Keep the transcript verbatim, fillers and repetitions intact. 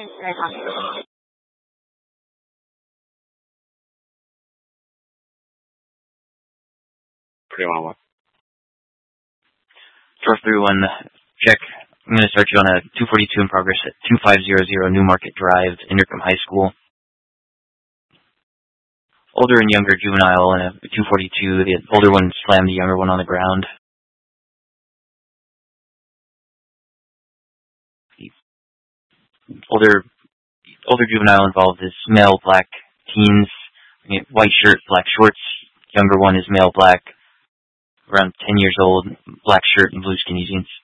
Right Hospital. Pretty well. Four through one, check. I'm going to start you on a two forty-two in progress at two five zero zero Newmarket Drive, Indercombe High School. Older and younger juvenile in a two forty-two. The older one slammed the younger one on the ground. The older, older juvenile involved is male, black teens, white shirt, black shorts. Younger one is male, black, around ten years old, black shirt and blue skinny jeans.